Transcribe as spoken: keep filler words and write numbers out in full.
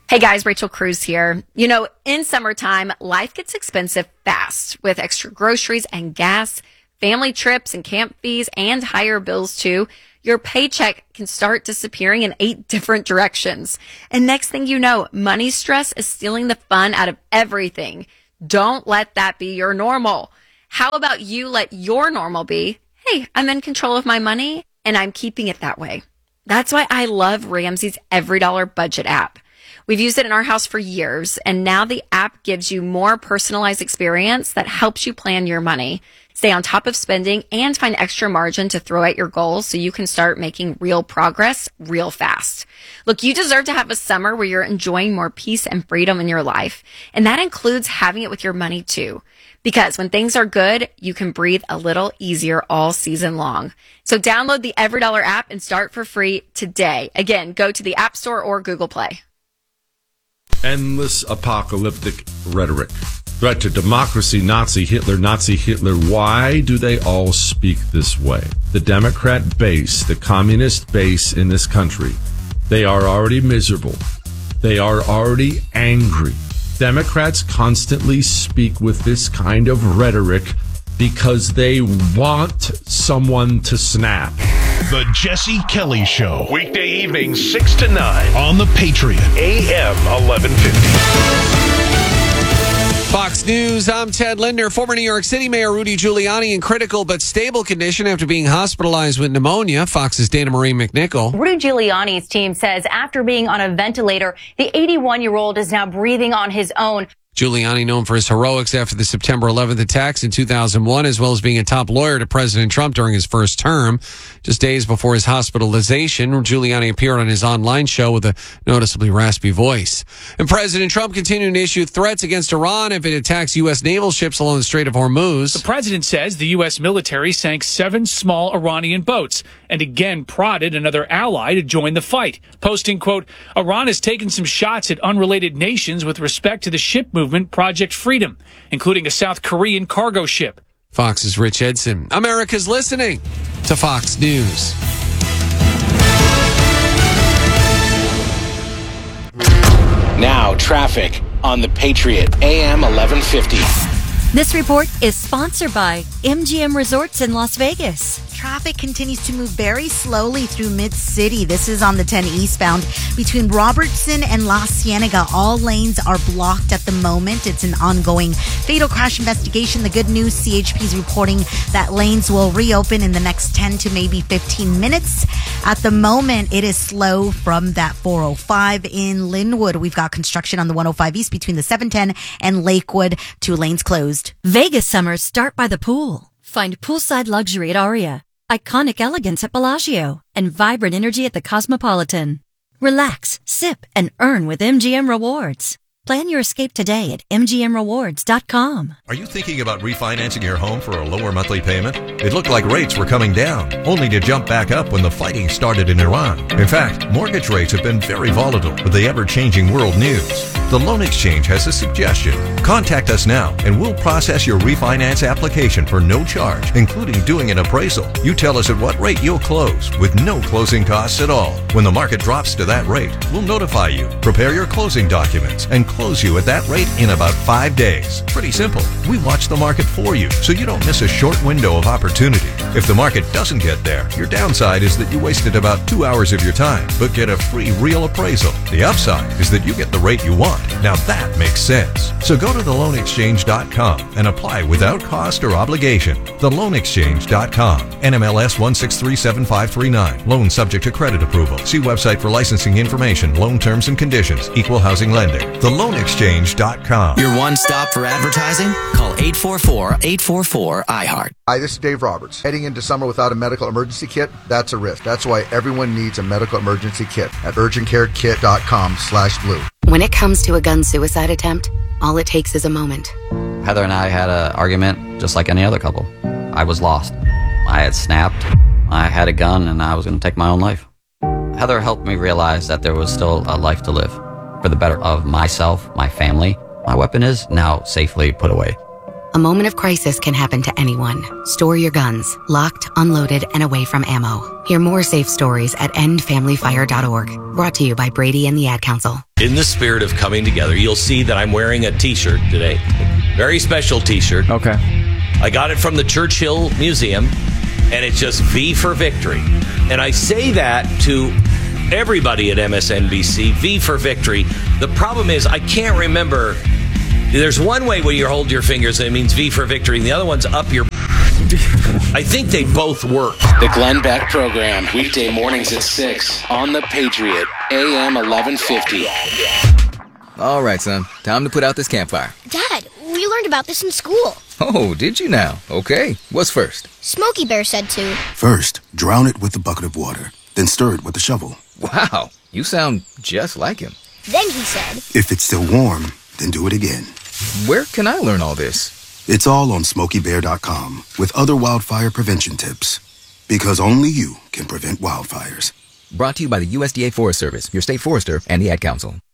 Hey guys, Rachel Cruz here. You know, in summertime, life gets expensive fast with extra groceries and gas, family trips and camp fees, and higher bills too. Your paycheck can start disappearing in eight different directions. And next thing you know, money stress is stealing the fun out of everything. Don't let that be your normal. How about you let your normal be, hey, I'm in control of my money and I'm keeping it that way. That's why I love Ramsey's Every Dollar Budget app. We've used it in our house for years, and now the app gives you more personalized experience that helps you plan your money, stay on top of spending, and find extra margin to throw at your goals so you can start making real progress real fast. Look, you deserve to have a summer where you're enjoying more peace and freedom in your life, and that includes having it with your money too. Because when things are good, you can breathe a little easier all season long. So download the Every Dollar app and start for free today. Again, go to the App Store or Google Play. Endless apocalyptic rhetoric. Threat to democracy, Nazi Hitler, Nazi Hitler. Why do they all speak this way? The Democrat base, the communist base in this country, they are already miserable. They are already angry. Democrats constantly speak with this kind of rhetoric because they want someone to snap. The Jesse Kelly Show. Weekday evenings, six to nine. On The Patriot. A M eleven fifty. Fox News, I'm Ted Linder. Former New York City Mayor Rudy Giuliani in critical but stable condition after being hospitalized with pneumonia. Fox's Dana Marie McNichol. Rudy Giuliani's team says after being on a ventilator, the eighty-one-year-old is now breathing on his own. Giuliani, known for his heroics after the September eleventh attacks in two thousand one, as well as being a top lawyer to President Trump during his first term. Just days before his hospitalization, Giuliani appeared on his online show with a noticeably raspy voice. And President Trump continuing to issue threats against Iran if it attacks U S naval ships along the Strait of Hormuz. The president says the U S military sank seven small Iranian boats and again prodded another ally to join the fight, posting, quote, Iran has taken some shots at unrelated nations with respect to the ship movement Project Freedom, including a South Korean cargo ship. Fox's Rich Edson. America's listening to Fox News. Now, traffic on The Patriot, A M eleven fifty. This report is sponsored by M G M Resorts in Las Vegas. Traffic continues to move very slowly through Mid-City. This is on the ten eastbound between Robertson and La Cienega. All lanes are blocked at the moment. It's an ongoing fatal crash investigation. The good news, C H P is reporting that lanes will reopen in the next ten to maybe fifteen minutes. At the moment, it is slow from that four oh five in Linwood. We've got construction on the one oh five east between the seven ten and Lakewood. Two lanes closed. Vegas summers start by the pool. Find poolside luxury at Aria, iconic elegance at Bellagio, and vibrant energy at the Cosmopolitan. Relax, sip, and earn with M G M Rewards. Plan your escape today at M G M rewards dot com. Are you thinking about refinancing your home for a lower monthly payment? It looked like rates were coming down, only to jump back up when the fighting started in Iran. In fact, mortgage rates have been very volatile with the ever-changing world news. The Loan Exchange has a suggestion. Contact us now and we'll process your refinance application for no charge, including doing an appraisal. You tell us at what rate you'll close with no closing costs at all. When the market drops to that rate, we'll notify you, prepare your closing documents, and close you at that rate in about five days. Pretty simple. We watch the market for you so you don't miss a short window of opportunity. If the market doesn't get there, your downside is that you wasted about two hours of your time, but get a free real appraisal. The upside is that you get the rate you want. Now that makes sense. So go to the loan exchange dot com and apply without cost or obligation. the loan exchange dot com. N M L S one six three seven five three nine. Loan subject to credit approval. See website for licensing information, loan terms and conditions. Equal housing lender. the loan exchange dot com. Your one stop for advertising? Call eight four four, eight four four, I heart. Hi, this is Dave Roberts. Heading into summer without a medical emergency kit, that's a risk. That's why everyone needs a medical emergency kit at urgent care kit dot com slash blue. When it comes to a gun suicide attempt, all it takes is a moment. Heather and I had an argument just like any other couple. I was lost. I had snapped. I had a gun and I was going to take my own life. Heather helped me realize that there was still a life to live for the better of myself, my family. My weapon is now safely put away. A moment of crisis can happen to anyone. Store your guns, locked, unloaded, and away from ammo. Hear more safe stories at end family fire dot org. Brought to you by Brady and the Ad Council. In the spirit of coming together, you'll see that I'm wearing a t-shirt today. Very special t-shirt. Okay. I got it from the Churchill Museum, and it's just V for Victory. And I say that to everybody at M S N B C, V for Victory. The problem is I can't remember. There's one way where you hold your fingers and it means V for Victory, and the other one's up your... I think they both work. The Glenn Beck Program, weekday mornings at six on The Patriot, A M eleven fifty. All right, son. Time to put out this campfire. Dad, we learned about this in school. Oh, did you now? Okay. What's first? Smokey Bear said to. First, drown it with a bucket of water, then stir it with a shovel. Wow, you sound just like him. Then he said, if it's still warm, then do it again. Where can I learn all this? It's all on smokey bear dot com with other wildfire prevention tips. Because only you can prevent wildfires. Brought to you by the U S D A Forest Service, your state forester, and the Ad Council.